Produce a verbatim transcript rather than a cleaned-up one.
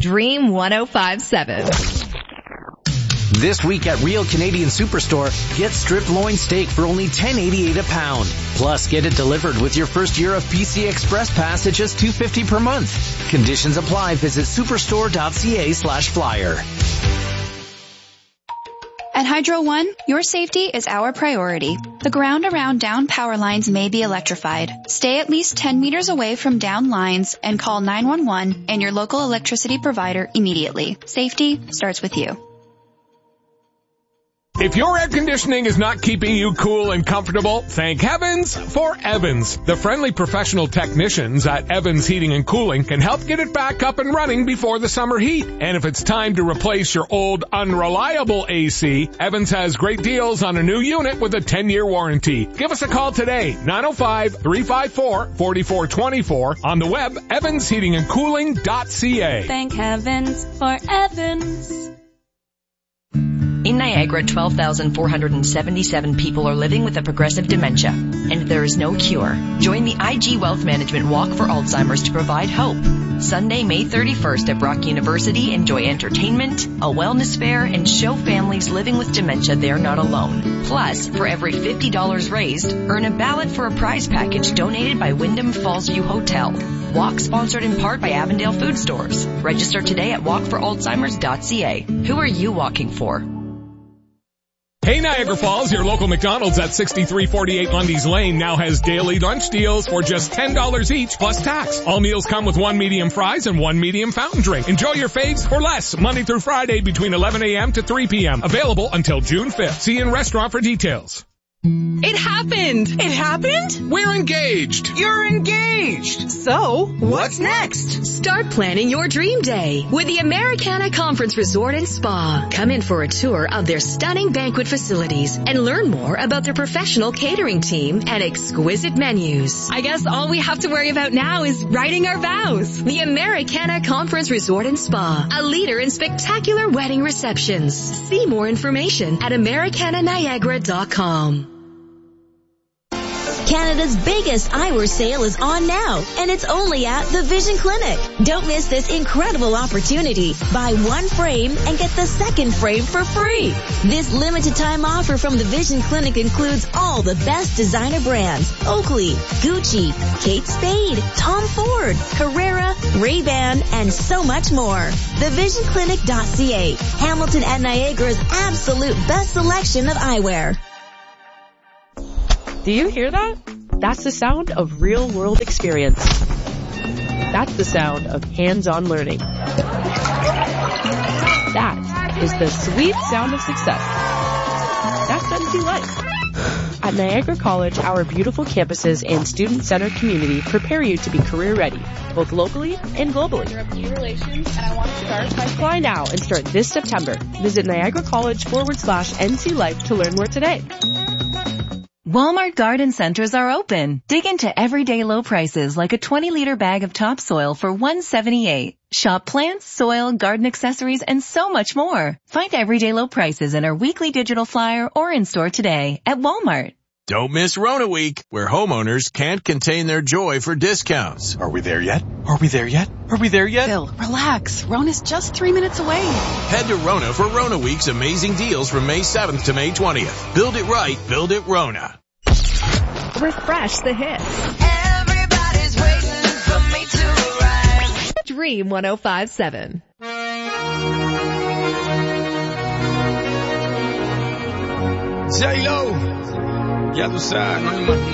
Dream one oh five point seven. This week at Real Canadian Superstore, get strip loin steak for only ten eighty-eight a pound. Plus, get it delivered with your first year of P C Express Pass at just two fifty per month. Conditions apply. Visit superstore.ca slash flyer. At Hydro One, your safety is our priority. The ground around down power lines may be electrified. Stay at least ten meters away from down lines and call nine one one and your local electricity provider immediately. Safety starts with you. If your air conditioning is not keeping you cool and comfortable, thank heavens for Evans. The friendly professional technicians at Evans Heating and Cooling can help get it back up and running before the summer heat. And if it's time to replace your old unreliable A C, Evans has great deals on a new unit with a ten-year warranty. Give us a call today, nine oh five, three five four, four four two four, on the web, evans heating and cooling dot c a. Thank heavens for Evans. In Niagara, twelve thousand four hundred seventy-seven people are living with a progressive dementia, and there is no cure. Join the I G Wealth Management Walk for Alzheimer's to provide hope. Sunday, May thirty-first at Brock University, enjoy entertainment, a wellness fair, and show families living with dementia they're not alone. Plus, for every fifty dollars raised, earn a ballot for a prize package donated by Wyndham Falls View Hotel. Walk sponsored in part by Avondale Food Stores. Register today at walk for alzheimers dot c a. Who are you walking for? Hey Niagara Falls, your local McDonald's at sixty-three forty-eight Lundy's Lane now has daily lunch deals for just ten dollars each plus tax. All meals come with one medium fries and one medium fountain drink. Enjoy your faves for less, Monday through Friday between eleven a.m. to three p.m. Available until June fifth. See you in restaurant for details. It happened! It happened? We're engaged! You're engaged! So, what's next? Start planning your dream day with the Americana Conference Resort and Spa. Come in for a tour of their stunning banquet facilities and learn more about their professional catering team and exquisite menus. I guess all we have to worry about now is writing our vows. The Americana Conference Resort and Spa, a leader in spectacular wedding receptions. See more information at americana niagara dot com. Canada's biggest eyewear sale is on now, and it's only at the Vision Clinic. Don't miss this incredible opportunity. Buy one frame and get the second frame for free. This limited time offer from the Vision Clinic includes all the best designer brands: Oakley, Gucci, Kate Spade, Tom Ford, Carrera, Ray-Ban, and so much more. the vision clinic dot c a, Hamilton and Niagara's absolute best selection of eyewear. Do you hear that? That's the sound of real-world experience. That's the sound of hands-on learning. That is the sweet sound of success. That's N C Life. At Niagara College, our beautiful campuses and student-centered community prepare you to be career-ready, both locally and globally. Relations, and I want to start by Apply now and start this September. Visit Niagara College forward slash N C Life to learn more today. Walmart garden centers are open. Dig into everyday low prices like a twenty liter bag of topsoil for one dollar seventy-eight. Shop plants, soil, garden accessories, and so much more. Find everyday low prices in our weekly digital flyer or in store today at Walmart. Don't miss Rona Week, where homeowners can't contain their joy for discounts. Are we there yet? Are we there yet? Are we there yet? Phil, relax. Rona's just three minutes away. Head to Rona for Rona Week's amazing deals from May seventh to May twentieth. Build it right, build it Rona. Refresh the hits. Everybody's waiting for me to arrive. Dream one oh five point seven. J-Lo, ya tú sabes.